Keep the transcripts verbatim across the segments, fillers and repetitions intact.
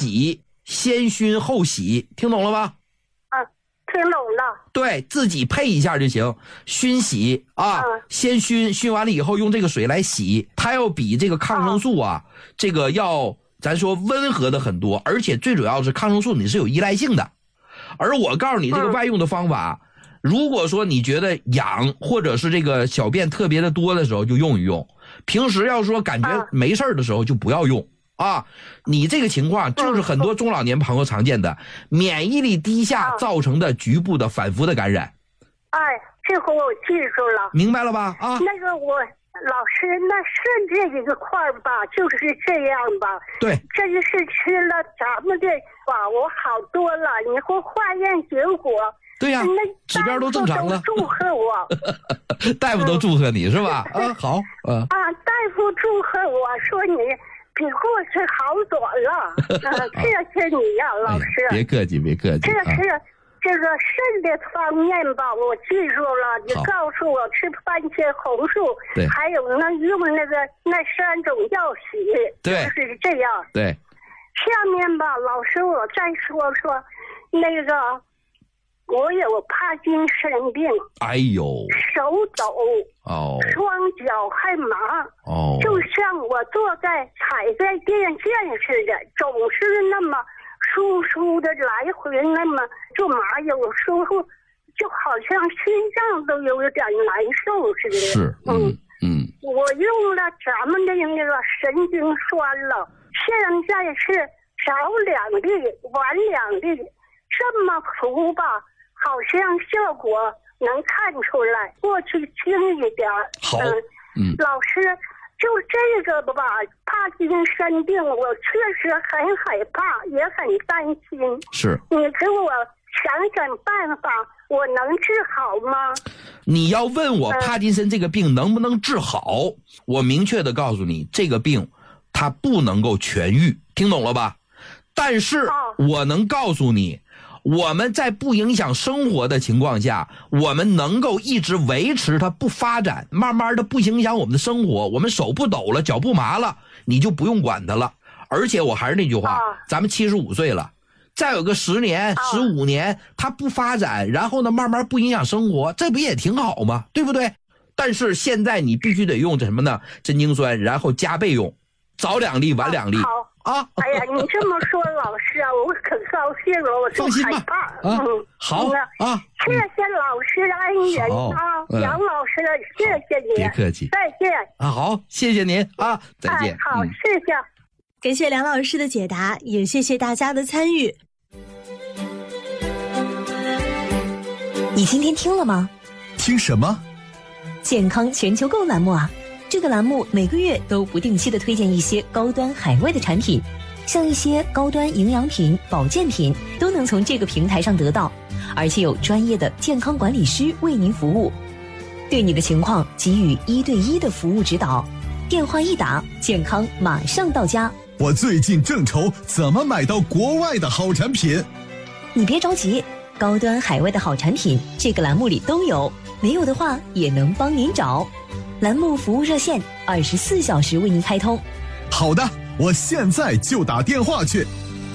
己先熏后洗，听懂了吗？ 啊，听懂了。 对，自己配一下就行，熏洗啊， 嗯、 先熏，熏完了以后用这个水来洗，它要比这个抗生素啊，嗯、这个要咱说温和的很多，而且最主要是抗生素你是有依赖性的，而我告诉你这个外用的方法。嗯，如果说你觉得痒或者是这个小便特别的多的时候就用一用，平时要说感觉没事的时候就不要用啊。你这个情况就是很多中老年朋友常见的免疫力低下造成的局部的反复的感染。 哎，这回我记住了， 明白了吧？啊， 那个我老师，那是这一个块吧，就是这样吧。 对， 这就是吃了咱们的吧，我好多了。你给我化验结果。 对呀、啊，指标都正常了。 祝贺我， 大夫都祝贺你是吧？啊，好，啊啊，大夫祝贺我说你比过去好多了，啊，谢谢你呀、啊，老师、 哎。别客气，别客气。 这是、啊、这个肾的方面吧，我记住了。你告诉我吃番茄红素， 对， 还有那用那个那三种药洗， 对， 就是这样。 对。 下面吧，老师，我再说说那个。我有帕金森病， 哎呦， 手抖， 哦， 双脚还麻， 哦， 就像我坐在踩在电线似的，总是那么疏疏的来回，那么就麻，有时候就好像心脏都有点难受似的。 是，嗯嗯， 我用了咱们的那个神经栓了，现在是少两粒，晚两粒，这么服吧。好像效果能看出来，过去轻一点。 好，嗯， 老师，就这个吧，帕金森病，我确实很害怕，也很担心。 是， 你给我想想办法，我能治好吗？ 你要问我帕金森这个病能不能治好，嗯、我明确的告诉你，这个病它不能够痊愈，听懂了吧？但是我能告诉你。我们在不影响生活的情况下，我们能够一直维持它不发展，慢慢的不影响我们的生活，我们手不抖了，脚不麻了，你就不用管它了。而且我还是那句话，咱们七十五岁了，再有个十年、十五年，它不发展，然后呢，慢慢不影响生活，这不也挺好吗？对不对？但是现在你必须得用这什么呢？针精酸，然后加倍用，早两粒，晚两粒。啊！ 哎呀，你这么说，老师啊，我可高兴了，我就害怕。 啊、嗯，好啊， 谢谢老师恩人啊，嗯、杨老师，谢谢你， 别客气， 再见啊，好，谢谢您啊，再见。 哎、好、嗯，谢谢， 感谢梁老师的解答，也谢谢大家的参与。你今天听了吗？ 听什么？ 健康全球购栏目啊。这个栏目每个月都不定期的推荐一些高端海外的产品，像一些高端营养品、保健品都能从这个平台上得到，而且有专业的健康管理师为您服务，对你的情况给予一对一的服务指导，电话一打，健康马上到家。 我最近正愁怎么买到国外的好产品。 你别着急，高端海外的好产品这个栏目里都有，没有的话也能帮您找。栏目服务热线二十四小时为您开通。 好的，我现在就打电话去。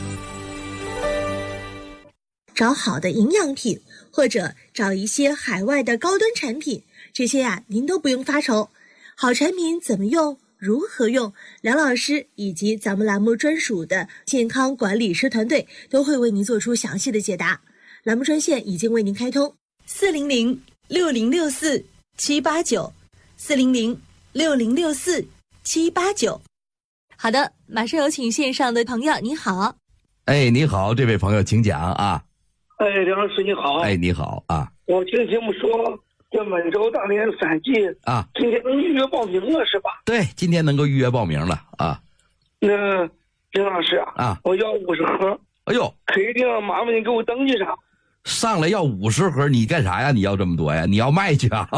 找好的营养品，或者找一些海外的高端产品，这些呀、啊、您都不用发愁。好产品怎么用，如何用，梁老师以及咱们栏目专属的健康管理师团队都会为您做出详细的解答。栏目专线已经为您开通，四零零六零六四七八九。四零零六零六四七八九。好的，马上有请线上的朋友，你好。 哎，你好，这位朋友，请讲啊。 哎，梁老师你好。 哎，你好啊。 我听节目说，这满洲大连三季啊， 今天能预约报名了是吧？ 对，今天能够预约报名了啊。 那梁老师啊， 啊， 我要五十盒。 哎呦， 可一定麻烦你给我登记上。 上来要五十盒，你干啥呀？你要这么多呀？你要卖去啊？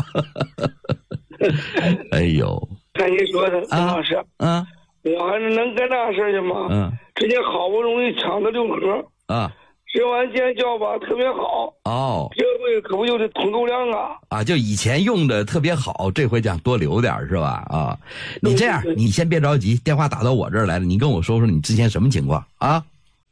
哎呦， 看你说的，梁老师， 嗯， 我还是能干那事去吗？ 嗯， 之前好不容易抢到六盒啊， 吃完见效吧，特别好哦， 这回可不就是通透量啊？ 啊，就以前用的特别好，这回想多留点是吧？啊，你这样，你先别着急，电话打到我这儿来了，你跟我说说你之前什么情况啊？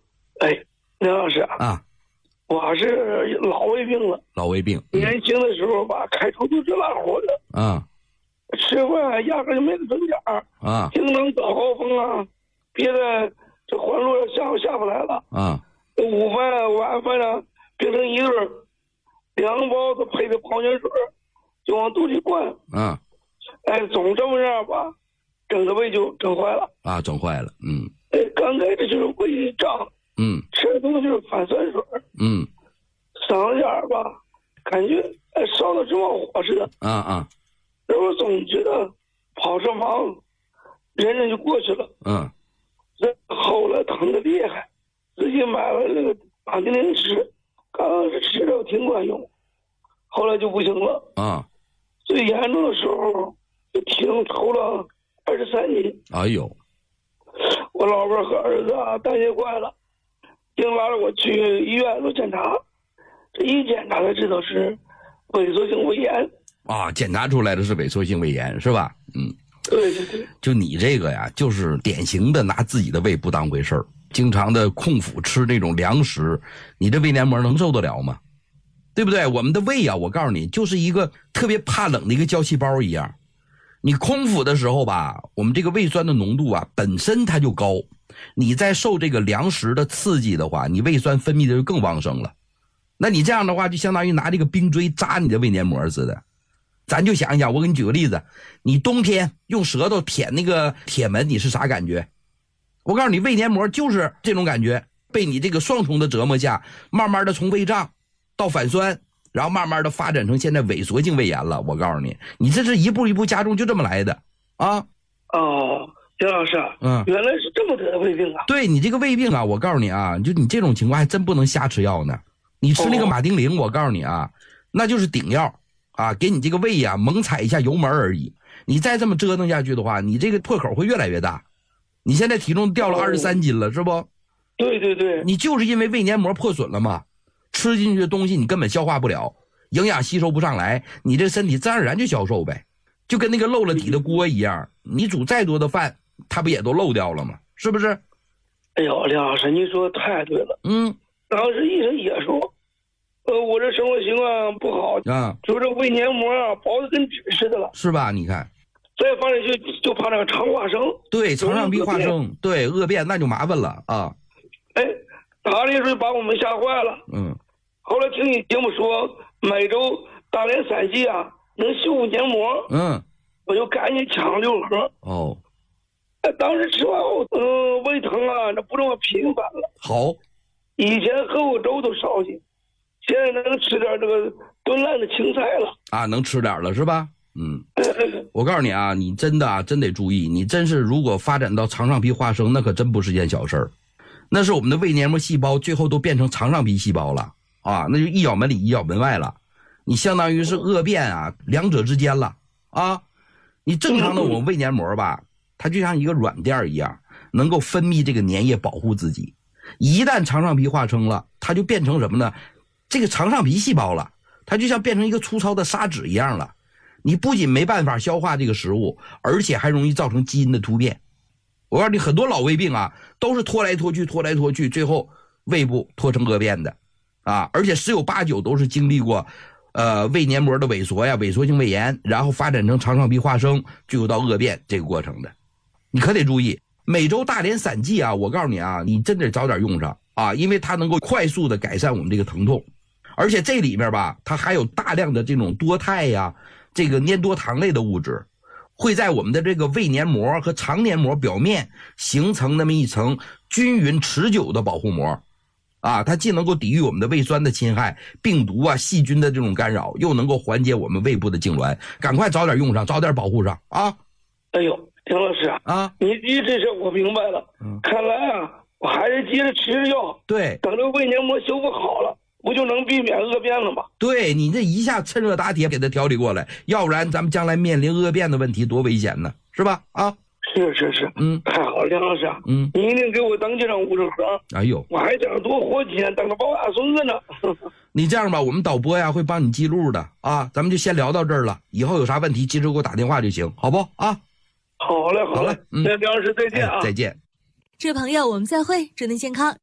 哎，梁老师啊， 我是老胃病了。 老胃病， 嗯、年轻的时候吧，开出租车拉活的。 啊， 吃饭压根就没个准点儿。 啊， 经常早高峰啊，憋的这环路下午下不来了。 啊， 午饭晚饭呢，变成一顿凉包子配着矿泉水，就往肚里灌。 啊， 哎，总这么样吧，整个胃就整坏了。 啊，整坏了，嗯。 哎，刚开始就是胃一胀， 嗯， 吃的东西就是反酸水。 嗯， 嗓子眼儿吧，感觉哎烧的直冒火似的。 啊啊， 然后总觉得跑车忙，忍忍就过去了。 嗯， 后来疼的厉害，自己买了那个马丁宁吃，刚开始吃着挺管用，后来就不行了。 啊， 最严重的时候就体重抽了二十三斤。 哎呦， 我老婆和儿子啊担心坏了，硬拉着我去医院做检查，这一检查才知道是萎缩性胃炎。 啊，检查出来的是萎缩性胃炎是吧？嗯， 对对对， 就你这个呀，就是典型的拿自己的胃不当回事儿，经常的空腹吃那种凉食，你这胃黏膜能受得了吗？对不对？我们的胃啊，我告诉你，就是一个特别怕冷的一个胶细胞一样。你空腹的时候吧，我们这个胃酸的浓度啊，本身它就高，你再受这个凉食的刺激的话，你胃酸分泌的就更旺盛了。那你这样的话，就相当于拿这个冰锥扎你的胃黏膜似的。咱就想一想，我给你举个例子，你冬天用舌头舔那个铁门，你是啥感觉？我告诉你，胃黏膜就是这种感觉，被你这个双重的折磨下，慢慢的从胃胀到反酸，然后慢慢的发展成现在萎缩性胃炎了。我告诉你，你这是一步一步加重，就这么来的啊。 哦，杨老师， 嗯， 原来是这么得的胃病啊。 对，你这个胃病啊，我告诉你啊，就你这种情况还真不能瞎吃药呢。你吃那个马丁啉，我告诉你啊，那就是顶药啊，给你这个胃呀、啊、猛踩一下油门而已。你再这么折腾下去的话，你这个破口会越来越大。你现在体重掉了二十三斤了、哦、是不？ 对对对， 你就是因为胃黏膜破损了嘛，吃进去的东西你根本消化不了，营养吸收不上来，你这身体自然而然就消瘦呗，就跟那个漏了底的锅一样，你煮再多的饭它不也都漏掉了吗？是不是？ 哎呦，梁老师您说的太对了。 嗯， 当时医生也说呃，我这生活习惯不好啊， 就这胃黏膜啊薄的跟纸似的了， 是吧？你看再放进去就怕那个肠化生， 对，肠上壁化生，对，恶变那就麻烦了啊。 哎，大连水把我们吓坏了。 嗯， 后来听你节目说每周大连散剂啊能修复黏膜， 嗯， 我就赶紧抢六盒。 哦， 哎，当时吃完后，嗯、呃，胃疼啊，那不这么频繁了。 好， 以前喝过粥都烧心，现在能吃点这个炖烂的青菜了啊，能吃点了是吧？嗯，我告诉你啊，你真的啊，真得注意，你真是如果发展到肠上皮化生，那可真不是件小事儿，那是我们的胃黏膜细胞最后都变成肠上皮细胞了啊，那就一咬门里一咬门外了，你相当于是恶变啊，两者之间了啊。你正常的我们胃黏膜吧，它就像一个软垫一样，能够分泌这个粘液保护自己，一旦肠上皮化生了，它就变成什么呢？这个肠上皮细胞了，它就像变成一个粗糙的砂纸一样了。你不仅没办法消化这个食物，而且还容易造成基因的突变。我告诉你，很多老胃病啊，都是拖来拖去，拖来拖去，最后胃部拖成恶变的，啊，而且十有八九都是经历过，呃，胃黏膜的萎缩呀，萎缩性胃炎，然后发展成肠上皮化生，最后到恶变这个过程的。你可得注意，每周大连散剂啊，我告诉你啊，你真得早点用上啊，因为它能够快速的改善我们这个疼痛，而且这里面吧，它还有大量的这种多肽呀。这个粘多糖类的物质会在我们的这个胃黏膜和肠黏膜表面形成那么一层均匀持久的保护膜啊，它既能够抵御我们的胃酸的侵害，病毒啊细菌的这种干扰，又能够缓解我们胃部的痉挛，赶快早点用上，早点保护上啊。 哎呦，杨老师啊， 你你这事我明白了，嗯，看来啊我还是接着吃着药， 对， 等这胃黏膜修复好了，不就能避免恶变了吗？ 对，你这一下趁热打铁给它调理过来，要不然咱们将来面临恶变的问题多危险呢，是吧？啊， 是是是， 嗯， 太好了，梁老师， 嗯， 你一定给我登记上五十盒。 哎呦， 我还想多活几年，等着抱大孙子呢。 你这样吧，我们导播呀会帮你记录的啊，咱们就先聊到这儿了，以后有啥问题及时给我打电话就行，好不啊？ 好嘞，好嘞， 嗯， 那梁老师再见啊， 哎，再见。 这位朋友，我们再会，祝您健康。